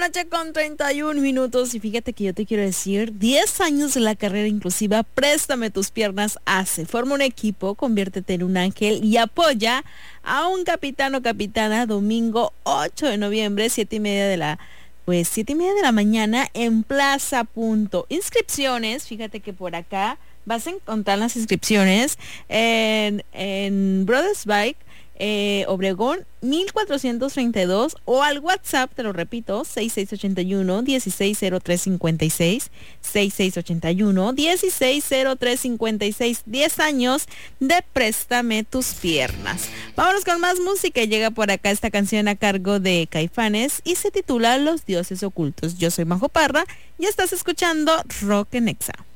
noche con 31 minutos y fíjate que yo te quiero decir, 10 años de la carrera inclusiva, Préstame tus piernas hace. Forma un equipo, conviértete en un ángel y apoya a un capitán o capitana domingo 8 de noviembre, 7:30 de la mañana en Plaza Punto. Inscripciones, fíjate que por acá vas a encontrar las inscripciones en Brothers Bike, Obregón 1432 o al WhatsApp, te lo repito, 6681-160356, 6681-160356. 10 años de Préstame tus piernas. Vámonos con más música. Llega por acá esta canción a cargo de Caifanes y se titula Los dioses ocultos. Yo soy Majo Parra y estás escuchando Rock en Exa.